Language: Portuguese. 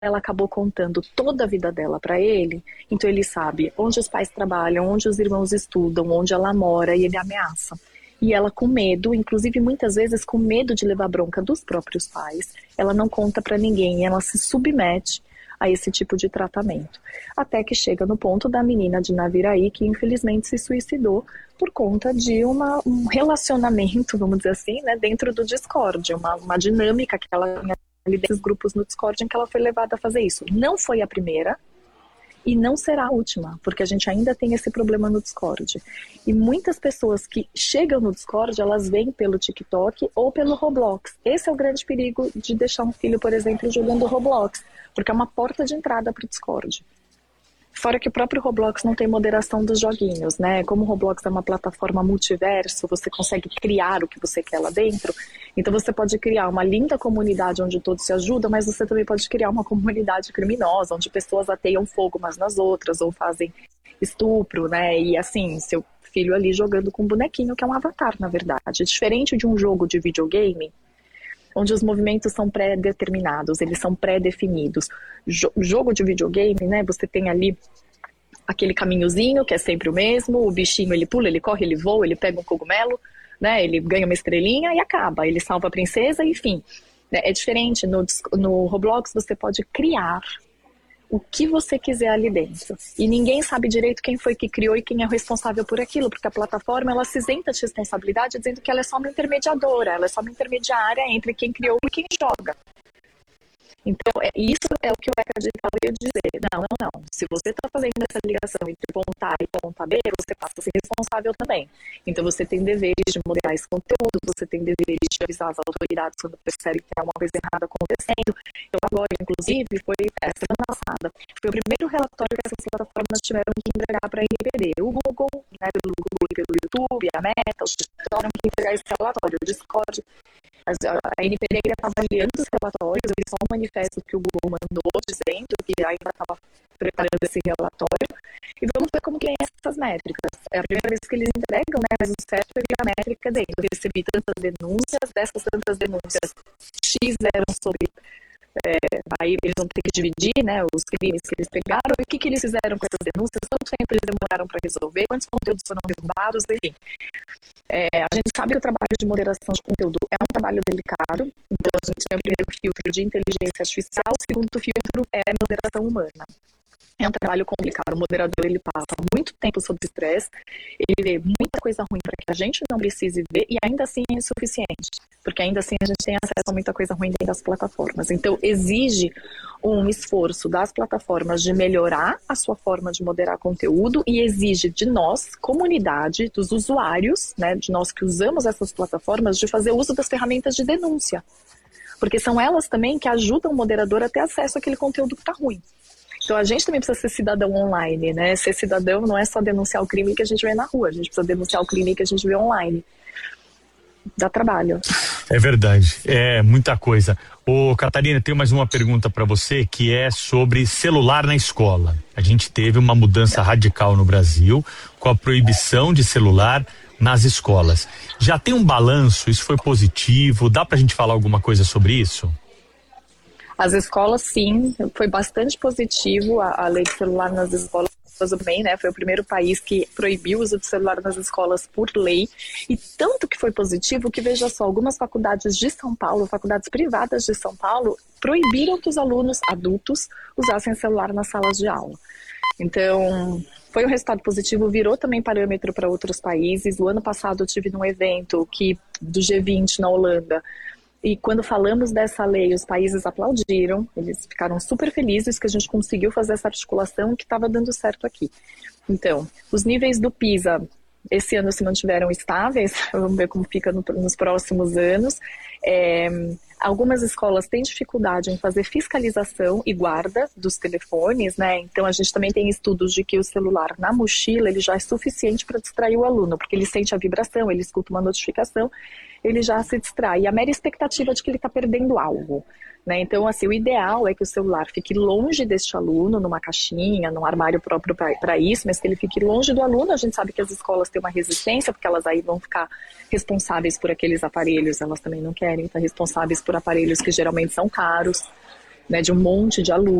ela acabou contando toda a vida dela para ele, então ele sabe onde os pais trabalham, onde os irmãos estudam, onde ela mora, e ele ameaça. E ela, com medo, inclusive muitas vezes com medo de levar bronca dos próprios pais, ela não conta para ninguém, ela se submete a esse tipo de tratamento. Até que chega no ponto da menina de Naviraí, que infelizmente se suicidou por conta de um relacionamento, vamos dizer assim, né, dentro do Discord, uma dinâmica que ela tinha ali desses grupos no Discord, em que ela foi levada a fazer isso. Não foi a primeira e não será a última, porque a gente ainda tem esse problema no Discord. E muitas pessoas que chegam no Discord, elas vêm pelo TikTok ou pelo Roblox. Esse é o grande perigo de deixar um filho, por exemplo, jogando Roblox, porque é uma porta de entrada para o Discord. Fora que o próprio Roblox não tem moderação dos joguinhos, né? Como o Roblox é uma plataforma multiverso, você consegue criar o que você quer lá dentro. Então você pode criar uma linda comunidade onde todos se ajudam, mas você também pode criar uma comunidade criminosa, onde pessoas ateiam fogo umas nas outras, ou fazem estupro, né? E assim, seu filho ali jogando com um bonequinho, que é um avatar, na verdade. Diferente de um jogo de videogame, onde os movimentos são pré-determinados, eles são pré-definidos. Jogo de videogame, né, você tem ali aquele caminhozinho que é sempre o mesmo, o bichinho ele pula, ele corre, ele voa, ele pega um cogumelo, né, ele ganha uma estrelinha e acaba, ele salva a princesa, enfim. É diferente, no Roblox você pode criar o que você quiser ali dentro. E ninguém sabe direito quem foi que criou e quem é responsável por aquilo, porque a plataforma, ela se isenta de responsabilidade, dizendo que ela é só uma intermediadora, ela é só uma intermediária entre quem criou e quem joga. Então, isso é o que o ECA Digital ia dizer. Não. Se você está fazendo essa ligação entre ponto A e ponto B, você passa a ser responsável também. Então, você tem deveres de moderar esse conteúdo, você tem deveres de avisar as autoridades quando percebe que tem alguma coisa errada acontecendo. Então, agora, inclusive, foi semana passada, foi o primeiro relatório que essas plataformas tiveram que entregar para a NPD. O Google, né, pelo Google e pelo YouTube, a Meta, os tiveram que entregar esse relatório. O Discord, a NPD ainda está avaliando os relatórios, eles só um manifesto que o Google mandou dizendo que ainda estava preparando esse relatório, e vamos ver como que é essas métricas. É a primeira vez que eles entregam, né, mas o certo é que a métrica dentro. Eu recebi tantas denúncias, dessas tantas denúncias, X eram sobre... aí eles vão ter que dividir, né, os crimes que eles pegaram e o que eles fizeram com essas denúncias, quanto tempo eles demoraram para resolver, quantos conteúdos foram derrubados, enfim. A gente sabe que o trabalho de moderação de conteúdo é um trabalho delicado, então a gente tem o primeiro filtro de inteligência artificial, o segundo filtro é moderação humana. É um trabalho complicado, o moderador ele passa muito tempo sob estresse, ele vê muita coisa ruim para que a gente não precise ver e ainda assim é insuficiente, porque ainda assim a gente tem acesso a muita coisa ruim dentro das plataformas. Então exige um esforço das plataformas de melhorar a sua forma de moderar conteúdo e exige de nós, comunidade, dos usuários, né, de nós que usamos essas plataformas, de fazer uso das ferramentas de denúncia, porque são elas também que ajudam o moderador a ter acesso àquele conteúdo que está ruim. Então a gente também precisa ser cidadão online, né? Ser cidadão não é só denunciar o crime que a gente vê na rua, a gente precisa denunciar o crime que a gente vê online. Dá trabalho. É verdade, é muita coisa. Ô, Catarina, tenho mais uma pergunta para você, que é sobre celular na escola. A gente teve uma mudança radical no Brasil com a proibição de celular nas escolas. Já tem um balanço? Isso foi positivo? Dá pra gente falar alguma coisa sobre isso? As escolas, sim, foi bastante positivo a lei de celular nas escolas também, né? Foi o primeiro país que proibiu o uso de celular nas escolas por lei, e tanto que foi positivo que, veja só, algumas faculdades de São Paulo, faculdades privadas de São Paulo, proibiram que os alunos adultos usassem celular nas salas de aula. Então, foi um resultado positivo, virou também parâmetro para outros países. O ano passado eu tive num evento do G20 na Holanda, e quando falamos dessa lei, os países aplaudiram, eles ficaram super felizes que a gente conseguiu fazer essa articulação que estava dando certo aqui. Então, os níveis do PISA esse ano se mantiveram estáveis, vamos ver como fica nos próximos anos. Algumas escolas têm dificuldade em fazer fiscalização e guarda dos telefones, né? Então a gente também tem estudos de que o celular na mochila ele já é suficiente para distrair o aluno, porque ele sente a vibração, ele escuta uma notificação, ele já se distrai. E a mera expectativa de que ele está perdendo algo, né? Então, assim, o ideal é que o celular fique longe deste aluno, numa caixinha, num armário próprio para isso, mas que ele fique longe do aluno. A gente sabe que as escolas têm uma resistência, porque elas aí vão ficar responsáveis por aqueles aparelhos, elas também não querem estar responsáveis por aparelhos que geralmente são caros. né, de um monte de alunos.